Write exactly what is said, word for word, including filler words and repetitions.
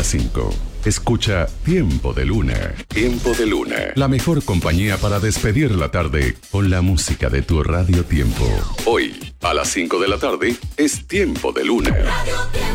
las cinco. Escucha Tiempo de Luna. Tiempo de Luna. La mejor compañía para despedir la tarde con la música de tu Radio Tiempo. Hoy, a las cinco de la tarde, es Tiempo de Luna. Radio Tiempo.